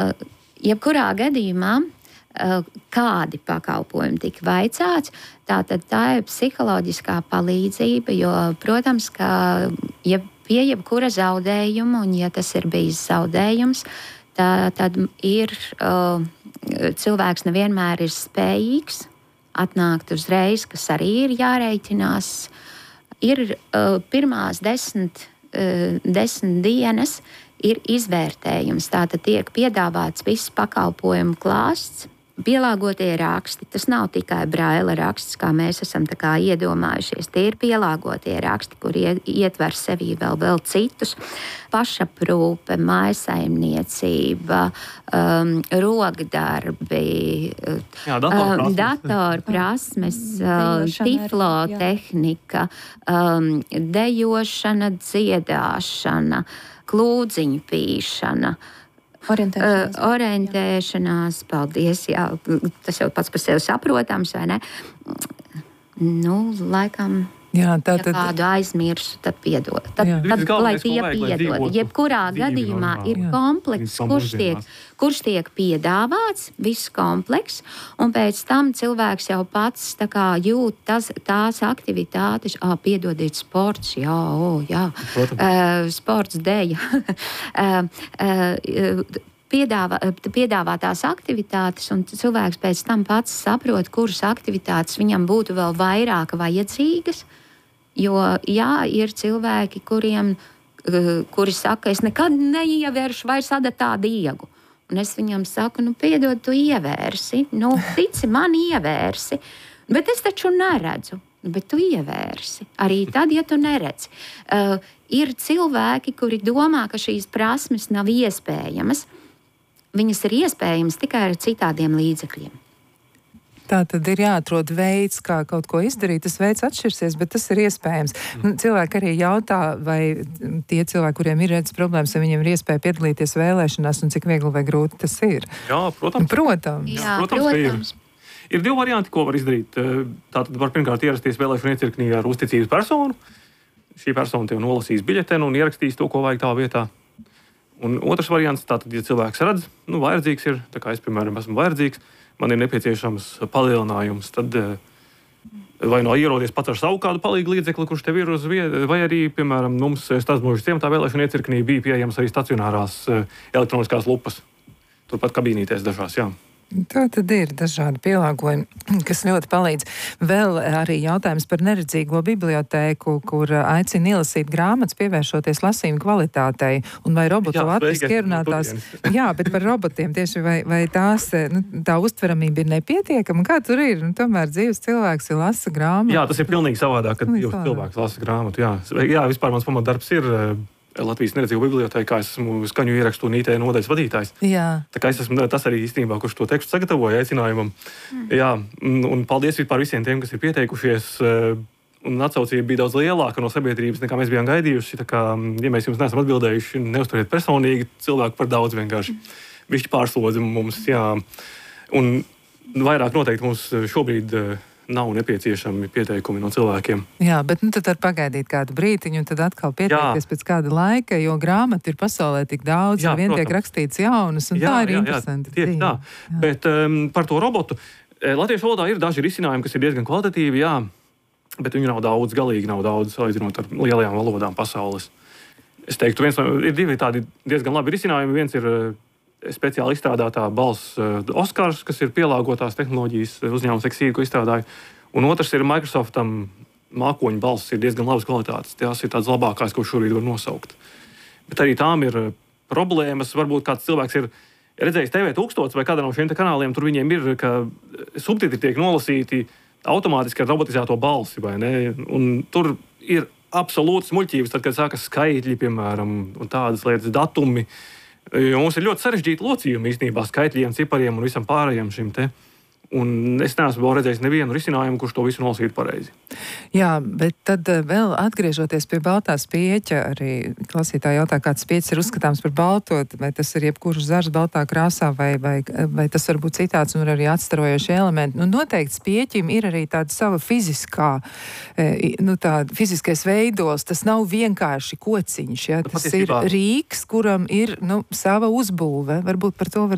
Jebkurā gadījumā, kādi pakalpojumi tika vaicāts, tā ir psiholoģiskā palīdzība, jo, protams, ka pie jebkura zaudējuma, un ja tas ir bijis zaudējums, tad ir cilvēks nevienmēr ir spējīgs atnākt uzreiz, kas arī ir jārēķinās. Ir pirmās 10 dienas ir izvērtējums. Tātad tiek piedāvāts viss pakalpojumu klāsts, pielāgotie raksti. Tas nav tikai braila raksts, kā mēs esam iedomājušies. Tie ir pielāgotie raksti, kur ietver sevī vēl citus. Pašaprūpe, mājsaimniecība, rokdarbi, datorprasmes, tiflotehnika, dejošana, dziedāšana, klūdziņu pīšana. Orientēšanās, paldies, jā, tas jau pats par sevi saprotams, vai ne? Laikam, ja kādu aizmirsu, tad piedod. Tad lai tie piedod. Jebkurā gadījumā ir komplekss, kurš tiek piedāvāts, viss komplekss, un pēc tam cilvēks jau pats jūt tās aktivitātes, piedodiet, sports, jā, sports deja. Piedāvātās aktivitātes, un cilvēks pēc tam pats saprot, kuras aktivitātes viņam būtu vēl vairāk vajadzīgas. Jo, ir cilvēki, kuri saka, es nekad neievēršu vairs adatā diegu. Un es viņam saku, piedod, tu ievērsi, tici man ievērsi, bet es taču neredzu. Bet tu ievērsi, arī tad, ja tu neredzi. Ir cilvēki, kuri domā, ka šīs prasmes nav iespējamas. Viņas ir iespējamas tikai ar citādiem līdzekļiem. Tā tad ir jāatrod veids, kā kaut ko izdarīt. Tas veids atšķirsies, bet tas ir iespējams. Cilvēki arī jautā, vai tie cilvēki, kuriem ir redzes problēmas, vai viņiem ir iespēja piedalīties vēlēšanās, un cik viegli vai grūti tas ir. Jā, protams. Jā, protams. Ir divi varianti, ko var izdarīt. Tātad var pirmkārt ierasties vēlēšanu iecirknī ar uzticības personu. Šī persona tev nolasīs biļetenu un ierakstīs to, ko vajag tā vietā. Un otrs variants, tātad, ja cilvēks redz, vajadzīgs ir, tā kā es, piemēram, esmu vajadzīgs, man ir nepieciešams palielinājums, tad vai no ierodies pats ar savu kādu palīgu līdzekli, kurš tev ir uz vietas, vai arī, piemēram, mums Stāstmožas ciematā vēlēšana iecirknī bija pieejams arī stacionārās elektroniskās lupas. Turpat kabīnītēs dažās, jā. Tā tad ir dažādi pielāgojumi, kas ļoti palīdz. Vēl arī jautājums par neredzīgo bibliotēku, kur aicina ielasīt grāmatas, pievēršoties lasījuma kvalitātei. Un vai robotu latviski ierunātās... Jā, bet par robotiem tieši vai tās, tā uztveramība ir nepietiekama? Kā tur ir? Tomēr dzīves cilvēks ir lasa grāmatu. Jā, tas ir pilnīgi savādāk, kad cilvēks lasa grāmatu. Jā, vispār mans pamatdarbs ir... Latvijas neredzīgo bibliotēkā es esmu skaņu ierakstu un IT nodaļas vadītājs. Jā. Tā kā es esmu tas arī īstenībā, kurš to tekstu sagatavoja aicinājumam. Jā, un paldies vispār visiem tiem, kas ir pieteikušies. Un atsaucība bija daudz lielāka no sabiedrības, nekā mēs bijām gaidījuši. Tā kā, ja mēs jums neesam atbildējuši, neuzturiet personīgi, cilvēku par daudz vienkārši. Višķi pārslodzi mums, jā. Un vairāk noteikti mums šobrīd... nav nepieciešami pieteikumi no cilvēkiem. Jā, bet tad var pagaidīt kādu brītiņu un tad atkal pieteikties pēc kāda laika, jo grāmatu ir pasaulē tik daudz, un vien tiek rakstīts jaunas, un tā ir interesanti. Tieši tā. Bet par to robotu, latviešu valodā ir daži risinājumi, kas ir diezgan kvalitatīvi, jā, bet viņu nav daudz, galīgi nav daudz, salīdzinot ar lielajām valodām pasaules. Es teiktu, ir divi tādi diezgan labi risinājumi. Viens ir speciāli izstrādātā balss Oskars, kas ir pielāgotās tehnoloģijas uzņēmums Exīdu, ko izstrādāja. Un otrs ir Microsoftam mākoņu balss, ir diezgan labas kvalitātes. Tās ir tādas labākās, ko šobrīd var nosaukt. Bet arī tām ir problēmas. Varbūt kāds cilvēks ir redzējis TV1000 vai kādā no šiem kanāliem, tur viņiem ir, ka subtitri tiek nolasīti automātiski ar robotizēto balsi, vai ne? Un tur ir absolūts muļķības, tad, kad sākas skaitļi, piemēram, un tādas lietas, datumi. Jo mums ir ļoti sarežģīti locījumi īstenībā skaitļiem, cipariem un visam pārējiem šim te. Un es neesmu vēl redzējis nevienu risinājumu, kurš to visu nolasītu pareizi. Jā, bet tad vēl atgriežoties pie baltā spieķa, arī klausītāji jautā, kāds spieķis ir uzskatāms par baltot, vai tas ir jebkurš zars baltā krāsā, vai tas var būt citāds un arī atstarojoši elementi. Noteikti spieķim ir arī tāda sava fiziskā, tāda fiziskais veidos. Tas nav vienkārši kociņš, ja? Tas ir rīks, kuram ir, sava uzbūve. Varbūt par to var